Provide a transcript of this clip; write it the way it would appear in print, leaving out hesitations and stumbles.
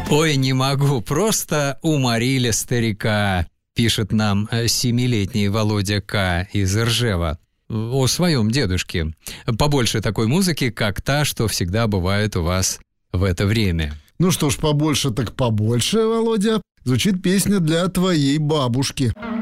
Ой, не могу, просто уморили старика, пишет нам 7-летний Володя К. из Ржева о своем дедушке. Побольше такой музыки, как та, что всегда бывает у вас в это время. Ну что ж, побольше так побольше, Володя. Звучит песня для твоей бабушки.